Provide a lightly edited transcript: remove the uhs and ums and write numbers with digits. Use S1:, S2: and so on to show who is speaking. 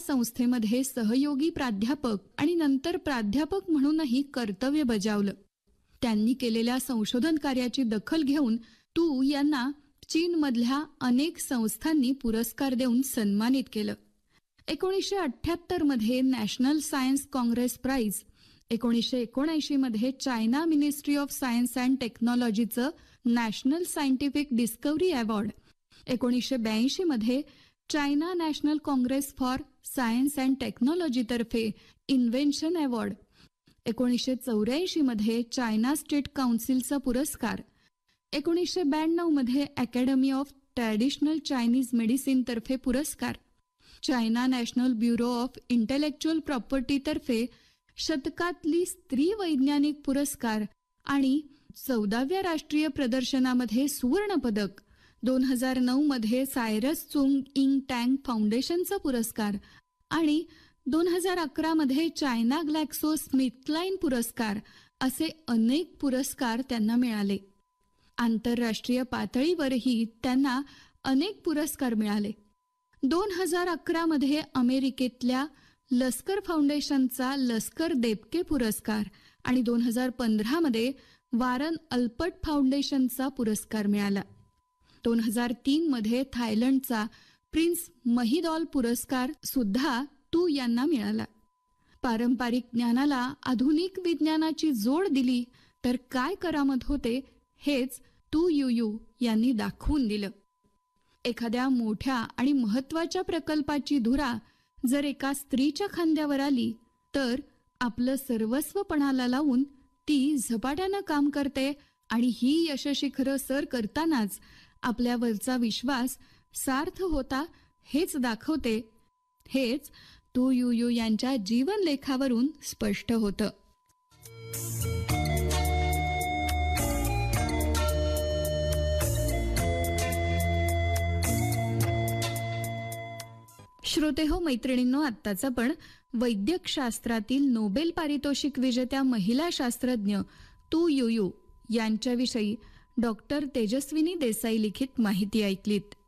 S1: संस्थेमध्ये सहयोगी प्राध्यापक आणि नंतर प्राध्यापक म्हणूनही कर्तव्य बजावलं. त्यांनी केलेल्या संशोधन कार्याची दखल घेऊन तू यांना चीनमधल्या अनेक संस्थांनी पुरस्कार देऊन सन्मानित केलं. 1978 मध्ये नॅशनल सायन्स काँग्रेस प्राइज, 1979 मध्ये China ministry of science and टेक्नॉलॉजीचं नॅशनल सायंटिफिक डिस्कव्हरी अवॉर्ड, 1982 मध्ये China national Congress for science and टेक्नॉलॉजीतर्फे invention award, 1984 मध्ये चायना स्टेट काउन्सिलचा पुरस्कार, 1992 मध्ये academy of traditional Chinese medicine तर्फे पुरस्कार, China national bureau of intellectual property तर्फे शतकातली स्त्री वैज्ञानिक पुरस्कार आणि 14व्या राष्ट्रीय प्रदर्शनामध्ये सुवर्ण पदक, 2009 मध्ये सायरस चुंग इंग टँग फाउंडेशनचा पुरस्कार आणि 2011 मध्ये चायना ग्लॅक्सो स्मिथक्लाइन पुरस्कार असे अनेक पुरस्कार त्यांना मिळाले. आंतरराष्ट्रीय पातळीवरही त्यांना अनेक पुरस्कार मिळाले. 2011 मध्ये अमेरिकेतल्या लष्कर फाउंडेशनचा लष्कर देबके पुरस्कार आणि 2015 मध्ये वारन अल्पट फाउंडेशनचा पुरस्कार मिळाला. 2003 मध्ये थायलंडचा प्रिन्स महिदॉल पुरस्कार सुद्धा तू यांना मिळाला. पारंपरिक ज्ञानाला आधुनिक विज्ञानाची जोड दिली तर काय करामत होते हेच तू युयू यांनी दाखवून दिलं. एखाद्या मोठ्या आणि महत्वाच्या प्रकल्पाची धुरा जर एका स्त्रीच्या खांद्यावर आली तर आपलं सर्वस्व पणाला लावून ती झपाट्यानं काम करते आणि ही यशशिखरं सर करतानाच आपल्यावरचा विश्वास सार्थ होता हेच दाखवते. हेच तू युयू यांच्या जीवनलेखावरून स्पष्ट होतं. श्रोते हो, मैत्रिणींनो, आत्ताच आपण वैद्यकशास्त्रातील नोबेल पारितोषिक विजेत्या महिला शास्त्रज्ञ तू युयू यांच्याविषयी डॉक्टर तेजस्विनी देसाई लिखित माहिती ऐकलीत.